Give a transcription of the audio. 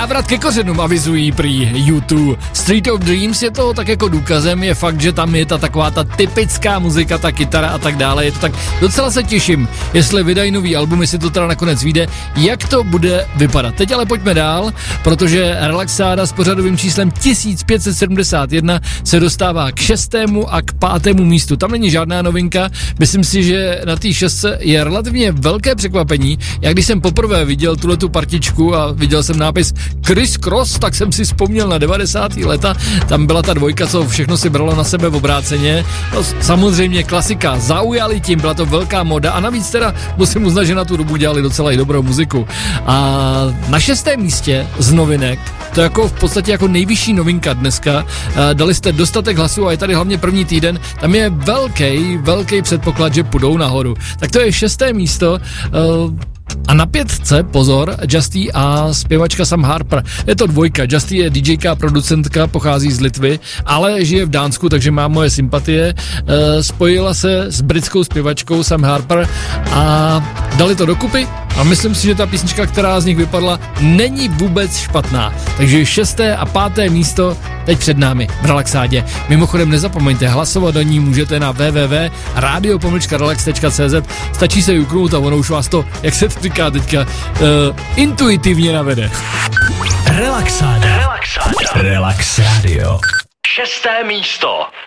Návrat ke kořenům avizují prý U2. Street of Dreams je to tak jako důkazem, je fakt, že tam je ta taková ta typická muzika, ta kytara a tak dále, je to tak, docela se těším, jestli vydají nový album, jestli to teda nakonec vyjde, jak to bude vypadat. Teď ale pojďme dál, protože Relaxáda s pořadovým číslem 1571 se dostává k 6. a k 5. místu. Tam není žádná novinka, myslím si, že na té 6 je relativně velké překvapení. Já když jsem poprvé viděl tuhletu partičku a viděl jsem nápis Criss Cross, tak jsem si vzpomněl na 90. leta, tam byla ta dvojka, co všechno si bralo na sebe v obráceně. No, samozřejmě klasika, zaujali tím, byla to velká moda a navíc teda musím uznat, že na tu dobu dělali docela i dobrou muziku. A na 6. místě z novinek, to jako v podstatě jako nejvyšší novinka dneska, dali jste dostatek hlasů a je tady hlavně první týden, tam je velký předpoklad, že půjdou nahoru. Tak to je 6. místo. A na 5. pozor, Justy a zpěvačka Sam Harper. Je to dvojka, Justy je DJka a producentka, pochází z Litvy, ale žije v Dánsku, takže má moje sympatie. Spojila se s britskou zpěvačkou Sam Harper a dali to dokupy a myslím si, že ta písnička, která z nich vypadla, není vůbec špatná. Takže 6. a 5. místo teď před námi v Relaxádě. Mimochodem nezapomeňte, hlasovat do ní můžete na www.radio-relax.cz. Stačí se juknout a ono už vás to, jak se to říká teďka, intuitivně navede. Relax Radio. 6. místo.